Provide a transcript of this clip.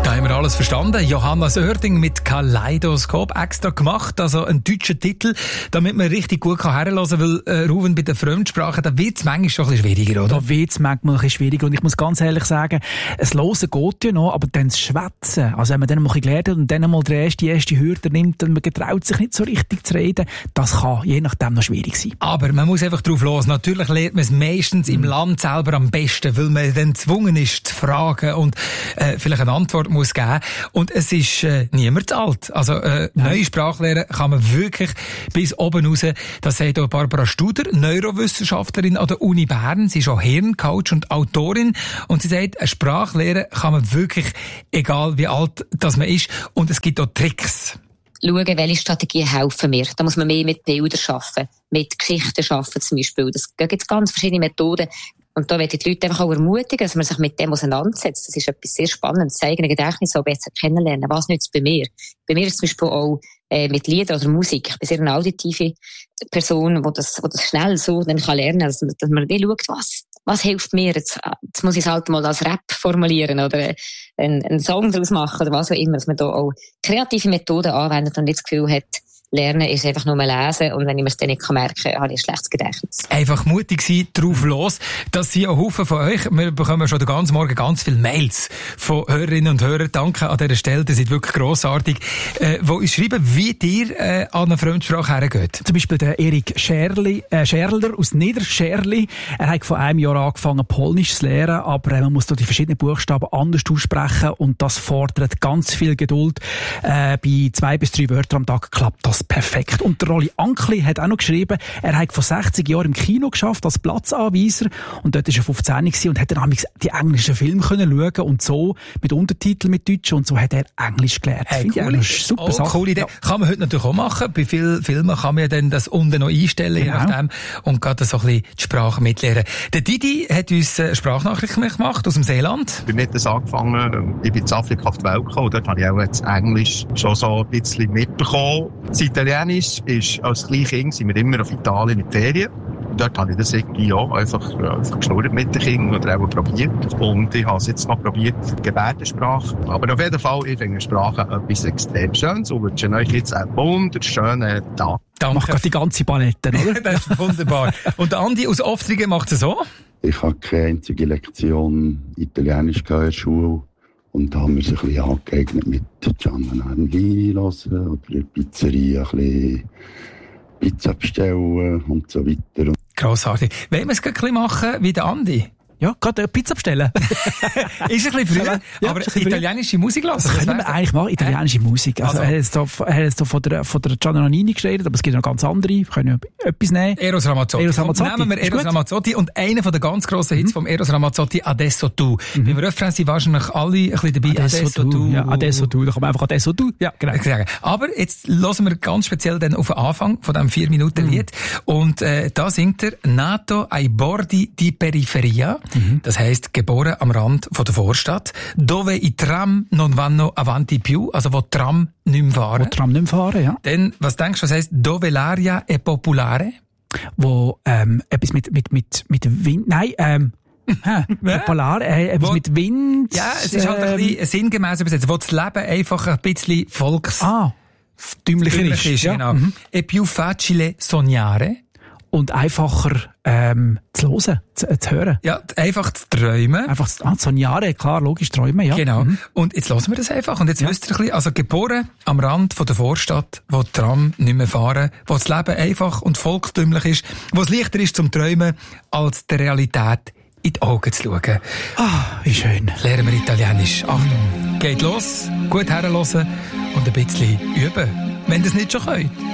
Da haben wir alles verstanden. Johanna Sörding mit Kaleidoskop extra gemacht, also ein deutscher Titel, damit man richtig gut herhören kann, weil Ruven, bei den Fremdsprachen, da wird es manchmal schon ein bisschen schwieriger, oder? Da wird es manchmal ein bisschen schwieriger und ich muss ganz ehrlich sagen, das Hören geht ja noch, aber dann das Schwätzen, also wenn man dann mal ein bisschen gelernt hat und dann mal die erste Hürde nimmt und man getraut sich nicht so richtig zu reden, das kann je nachdem noch schwierig sein. Aber man muss einfach drauf los. Natürlich lernt man es meistens im Land selber am besten, weil man dann gezwungen ist zu fragen und vielleicht eine Antwort muss geben. Und es ist niemand zu alt. Also neue Sprachlehre kann man wirklich bis oben raus. Das sagt auch Barbara Studer, Neurowissenschaftlerin an der Uni Bern. Sie ist auch Hirncoach und Autorin. Und sie sagt, eine Sprachlehre kann man wirklich, egal wie alt das man ist. Und es gibt auch Tricks. Schauen, welche Strategien helfen mir. Da muss man mehr mit Bildern arbeiten, mit Geschichten arbeiten zum Beispiel. Das gibt ganz verschiedene Methoden. Und da möchte ich die Leute einfach auch ermutigen, dass man sich mit dem auseinandersetzt. Das ist etwas sehr Spannendes. Das eigene Gedächtnis auch besser kennenlernen. Was nützt bei mir? Bei mir ist zum Beispiel auch mit Liedern oder Musik. Ich bin sehr eine auditive Person, die das schnell so dann kann lernen kann. Also, dass man wie schaut, was hilft mir? Jetzt muss ich es halt mal als Rap formulieren oder einen Song daraus machen oder was auch immer. Dass man da auch kreative Methoden anwendet und nicht das Gefühl hat, Lernen ist einfach nur lesen und wenn ich mir es dann nicht merken kann, habe ich ein schlechtes Gedächtnis. Einfach mutig sein, drauf los. Das sind ein Haufen von euch. Wir bekommen schon den ganzen Morgen ganz viele Mails von Hörerinnen und Hörern. Danke an dieser Stelle, das ist wirklich grossartig. Wo uns schreiben, wie dir an eine Fremdsprache hergeht. Zum Beispiel der Erik Scherler aus Niederscherli. Er hat vor einem Jahr angefangen, Polnisch zu lernen, aber man muss da die verschiedenen Buchstaben anders aussprechen und das fordert ganz viel Geduld. Bei 2 bis 3 Wörtern am Tag klappt das perfekt. Und der Rolli Ankli hat auch noch geschrieben, er hat vor 60 Jahren im Kino geschafft als Platzanweiser und dort war er 15 und hat dann die englischen Filme können schauen und so mit Untertiteln mit Deutsch und so hat er Englisch gelernt. Hey, cool. Super Sache. Coole Idee. Ja. Kann man heute natürlich auch machen. Bei vielen Filmen kann man ja dann das unten noch einstellen, genau. Je nachdem, und gerade so ein bisschen die Sprache mitlernen. Der Didi hat uns eine Sprachnachricht gemacht aus dem Seeland. Ich bin mit das angefangen, ich bin in Afrika auf die Welt gekommen und dort habe ich auch jetzt Englisch schon so ein bisschen mitbekommen. Italienisch ist, als Kleinkind sind wir immer auf Italien in die Ferien. Und dort habe ich das irgendwie auch einfach geschnurrt mit den Kindern oder auch probiert. Und ich habe es jetzt noch probiert, Gebärdensprache. Aber auf jeden Fall, ich finde Sprache etwas extrem Schönes und wünsche euch jetzt einen wunderschönen Tag. Danke. Macht gerade die ganze Palette, oder? Das ist wunderbar. Und der Andi aus Oftrigen macht es so? Ich habe keine einzige Lektion Italienisch in der Schule. Und da haben wir uns ein bisschen angeeignet mit Gianna Wein hören oder in der Pizzeria ein bisschen Pizza bestellen und so weiter. Grossartig. Wollen wir es ein bisschen machen wie der Andi? Ja, gerade Pizza bestellen. Ist ein bisschen früher, ja, aber italienische Musik lassen. Das können wir eigentlich machen, italienische Musik. Also er hat jetzt von der Gianna Nannini geredet, aber es gibt noch ganz andere. Wir können ja etwas nehmen. Eros Ramazzotti. Nehmen wir Eros Ramazzotti und einer von den ganz grossen Hits vom Eros Ramazzotti, Adesso Tu. Beim Refrain sind wahrscheinlich alle ein bisschen dabei. Adesso Tu. Ja, Adesso Tu. Da kann man einfach Adesso Tu. Ja, genau. Aber jetzt hören wir ganz speziell dann auf den Anfang von diesem 4-Minuten-Lied. Und da singt er Nato ai bordi di periferia. Das heisst, geboren am Rand von der Vorstadt, dove i tram non vanno avanti più, also wo Tram nicht mehr fahren. Wo Tram nicht mehr fahren, ja. Dann, was denkst du, was heisst, dove l'aria è popolare? Wo, etwas mit Wind, nein, Polar, etwas mit Wind. Ja, es ist halt ein bisschen sinngemäß übersetzt, wo das Leben einfach ein bisschen volkstümlicher ist. Ja. Genau. È più facile sognare. Und einfacher zu hören, zu hören. Ja, einfach zu träumen. Einfach sognare, klar, logisch träumen, ja. Genau. Und jetzt hören wir das einfach. Und jetzt wisst ihr ein bisschen, also geboren am Rand von der Vorstadt, wo die Tram nicht mehr fahren, wo das Leben einfach und volkstümlich ist, wo es leichter ist zum Träumen, als der Realität in die Augen zu schauen. Ah, wie schön. Lernen wir Italienisch. Achtung, geht los, gut herhören und ein bisschen üben, wenn ihr es nicht schon könnt.